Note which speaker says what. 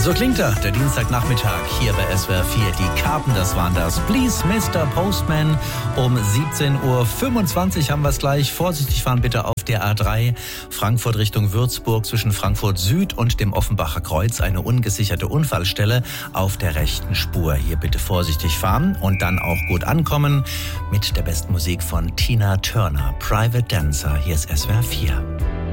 Speaker 1: So klingt er, der Dienstagnachmittag hier bei SWR 4. Die Carpenters waren das. Please, Mr. Postman. Um 17.25 Uhr haben wir es gleich. Vorsichtig fahren bitte auf der A3. Frankfurt Richtung Würzburg zwischen Frankfurt Süd und dem Offenbacher Kreuz. Eine ungesicherte Unfallstelle auf der rechten Spur. Hier bitte vorsichtig fahren und dann auch gut ankommen mit der besten Musik von Tina Turner. Private Dancer. Hier ist SWR 4.